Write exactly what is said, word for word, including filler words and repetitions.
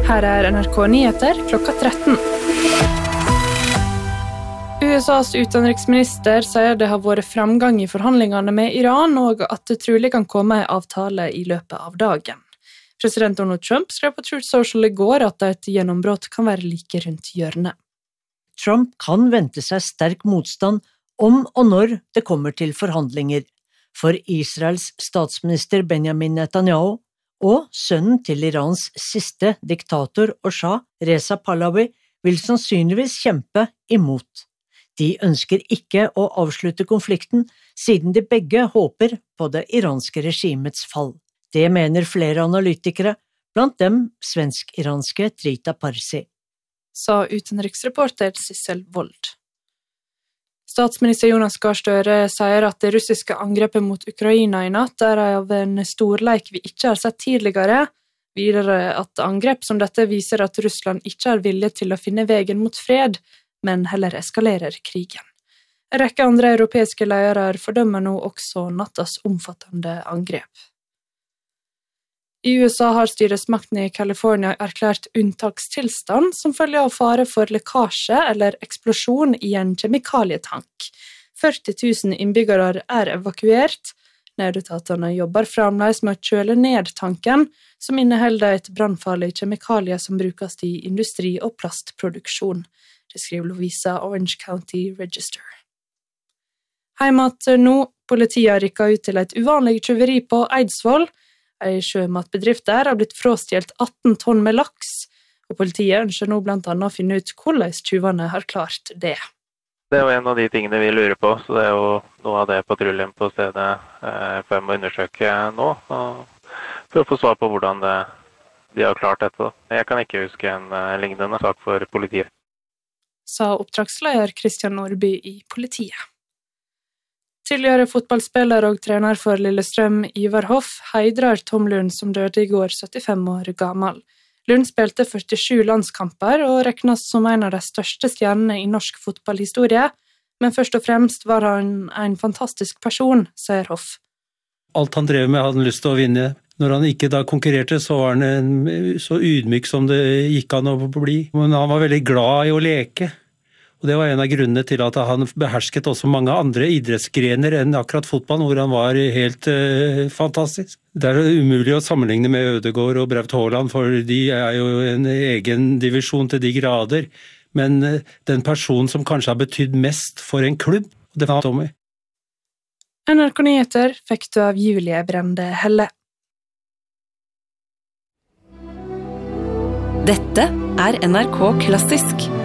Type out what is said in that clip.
Her er N R K Nyheter klokka tretten. U S A's utenriksminister sier det har vært framgang i forhandlingene med Iran, og at det trolig kan komme en avtale i løpet av dagen. President Donald Trump skrev på Truth Social i går at et gjennombrott kan være like rundt hjørnet. Trump kan vente seg sterk motstand om og når det kommer til forhandlinger, for Israels statsminister Benjamin Netanyahu og sønnen til Irans siste diktator og shah, Reza Pahlavi, vil sannsynligvis kjempe imot. De ønsker ikke å avslutte konflikten, siden de begge håper på det iranske regimets fall. Det mener flere analytikere, blant dem svensk-iranske Trita Parsi. Sa utenriksreporter Sissel Wold. Statsminister Jonas Gahr Støre sier at det russiske angrepet mot Ukraina i natt er av en storleik vi ikke har sett tidligere. Videre at angrep som dette viser at Russland ikke er villig til å finne veien mot fred, men heller eskalerer krigen. En rekke andre europeiske ledere fordømmer nå også nattas omfattende angrep. I U S A har styresmaktene i California erklært unntakstilstand som følge av fare for lekkasje eller eksplosjon i en kjemikalietank. førti tusen innbyggere er evakuert. Nødetatene jobber fremdeles med å kjøle ned tanken, som inneholder et brannfarlig kjemikalie som brukes i industri- og plastproduksjon. Det skriver Louisa Orange County Register. Heimat nå, politiet rykket ut til et uvanlig tyveri på Eidsvoll. En sjømatbedrift der har blitt frastjålet atten tonn med laks, og politiet ønsker nå blant annet å finne ut hvordan tyvene har klart det. Det er jo en av de tingene vi lurer på, så det er jo noe av det patruljen på stedet eh, for å undersøke nå, for å få svar på hvordan det, de har klart dette. Jeg kan ikke huske en eh, lignende sak for politiet. Sa oppdragsleder Christian Nordby i politiet. Tidligere fotballspiller og trener for Lillestrøm, Ivar Hoff, heidrer Tom Lund som døde i går syttifem år gammel. Lund spilte førtisju landskamper og regnes som en av de største stjernene i norsk fotballhistorie, men først og fremst var han en fantastisk person, sier Hoff. Alt han drev med hadde han lyst til å vinne. Når han ikke da konkurrerte, så var han en, så ydmyk som det gikk an å bli. Men han var veldig glad i å leke. Og det var en av grunnene til at han behersket også mange andre idrettsgrener enn akkurat fotball, hvor han var helt uh, fantastisk. Det er umulig å sammenligne med Ødegaard og Braut Haaland, for de er jo en egen divisjon til de grader. Men uh, den personen som kanskje har betydd mest for en klubb, det var Tommy. N R K Nyheter fikk du av Julie Brende Helle. Dette er N R K Klassisk.